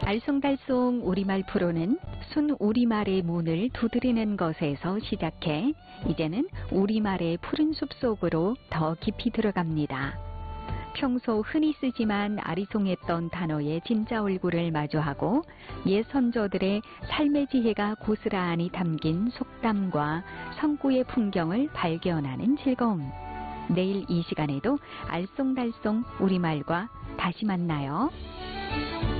알쏭달쏭 우리말 프로는 순 우리말의 문을 두드리는 것에서 시작해 이제는 우리말의 푸른 숲속으로 더 깊이 들어갑니다. 평소 흔히 쓰지만 아리송했던 단어의 진짜 얼굴을 마주하고 옛 선조들의 삶의 지혜가 고스란히 담긴 속담과 성구의 풍경을 발견하는 즐거움. 내일 이 시간에도 알쏭달쏭 우리말과 다시 만나요.